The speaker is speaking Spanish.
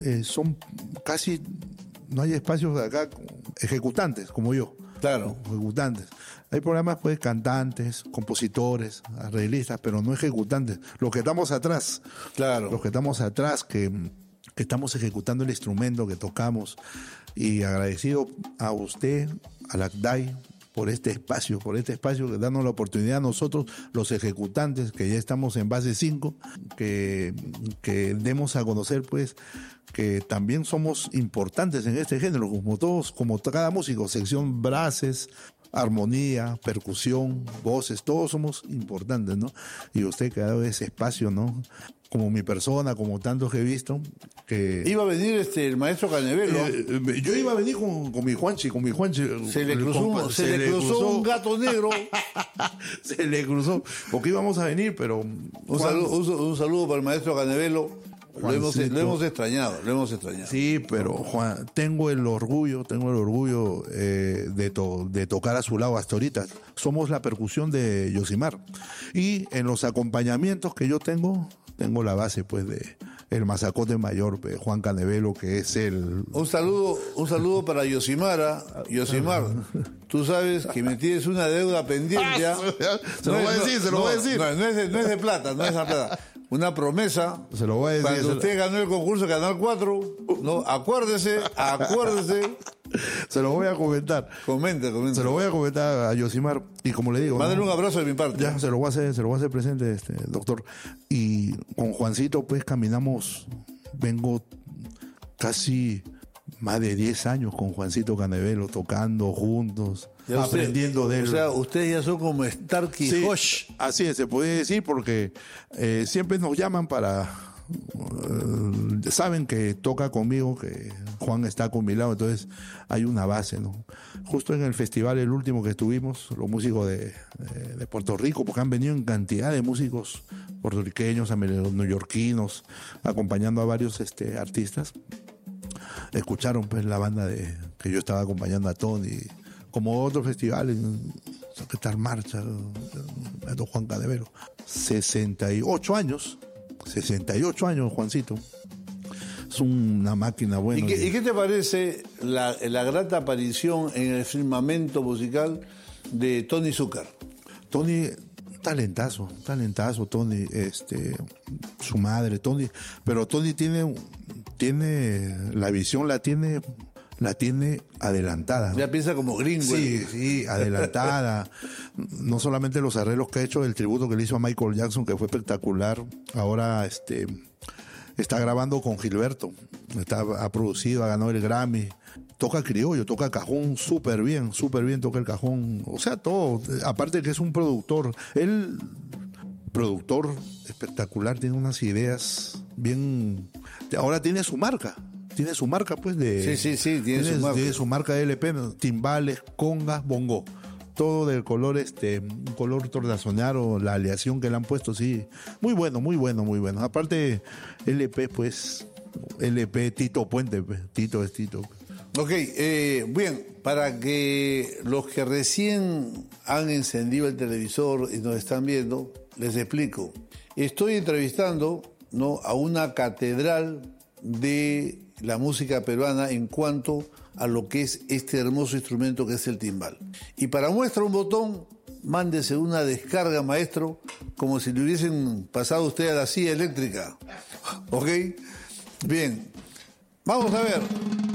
son casi, no hay espacios de acá, ejecutantes como yo. Claro. Ejecutantes. Hay programas, pues, cantantes, compositores, arreglistas, pero no ejecutantes. Los que estamos atrás. Claro. Los que estamos atrás, que estamos ejecutando el instrumento que tocamos. Y agradecido a usted, a la CDAI, por este espacio, que darnos la oportunidad a nosotros, los ejecutantes, que ya estamos en base 5, que demos a conocer, pues, que también somos importantes en este género, como todos, como cada músico, sección brases, armonía, percusión, voces, todos somos importantes, ¿no? Y usted que ha dado ese espacio, ¿no? Como mi persona, como tantos que he visto, que... Iba a venir el maestro Canevelo. Yo iba a venir con mi Juanchi. Se le cruzó un gato negro. Se le cruzó, porque íbamos a venir, pero... Un saludo para el maestro Canevelo. Lo hemos extrañado. Sí, pero Juan, tengo el orgullo de tocar a su lado hasta ahorita. Somos la percusión de Yosimar. Y en los acompañamientos que yo tengo la base, pues, de el mazacote mayor, pues, Juan Canevelo, que es el... Un saludo para Yosimar. Yosimar, tú sabes que me tienes una deuda pendiente. Se lo voy a decir. No es de plata. Una promesa. Se lo voy a decir. Cuando usted ganó el concurso de Canal 4, no, acuérdese. Se lo voy a comentar. Comente. Se lo voy a comentar a Yosimar. Y como le digo... Mándale un abrazo de mi parte. Ya, se lo voy a hacer presente, doctor. Y con Juancito, pues, vengo casi más de 10 años con Juancito Canevelo, tocando juntos, aprendiendo de él. O sea, ustedes ya son como Stark y Josh. Así es, se puede decir, porque siempre nos llaman para... saben que toca conmigo, que Juan está con mi lado, entonces hay una base, ¿no? Justo en el festival, el último que estuvimos, los músicos de Puerto Rico, porque han venido en cantidad de músicos puertorriqueños, neoyorquinos, acompañando a varios artistas. Escucharon, pues, la banda que yo estaba acompañando a Tony, como otros festivales, Saquetar Marcha, Juan Canevelo. 68 años, Juancito. Es una máquina buena. ¿Y qué te parece la grata aparición en el firmamento musical de Tony Zúcar? Tony, talentazo, Tony, su madre, Tony, pero Tony tiene la visión, la tiene adelantada, ¿no? Ya piensa como gringo. Sí, adelantada. No solamente los arreglos que ha hecho, el tributo que le hizo a Michael Jackson, que fue espectacular. Ahora está grabando con Gilberto. Ha producido, ha ganado el Grammy. Toca criollo, toca cajón súper bien toca el cajón. O sea, todo. Aparte que es un productor. Productor espectacular, tiene unas ideas bien... Ahora tiene su marca, pues, de... Sí, tiene su marca. Tiene su marca de LP, timbales, congas, bongo. Todo del color, un color tornasonero, la aleación que le han puesto, sí. Muy bueno. Aparte, LP, pues, Tito Puente, pues, Tito es Tito. Ok, bien, para que los que recién han encendido el televisor y nos están viendo, les explico. Estoy entrevistando, ¿no?, a una catedral de la música peruana en cuanto a lo que es este hermoso instrumento que es el timbal. Y para muestra un botón, mándese una descarga, maestro, como si le hubiesen pasado a usted a la silla eléctrica. ¿Ok? Bien, vamos a ver.